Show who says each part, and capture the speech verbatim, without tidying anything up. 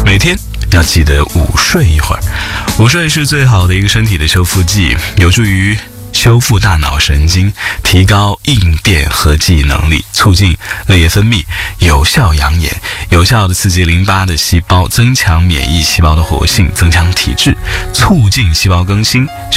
Speaker 1: 每天要记得午睡一会儿，午睡是最好的一个身体的修复剂，有助于修复大脑神经，提高应变和记忆能力，促进泪液分泌，有效养眼，有效的刺激淋巴的细胞，增强免疫细胞的活性，增强体质，促进细胞更新，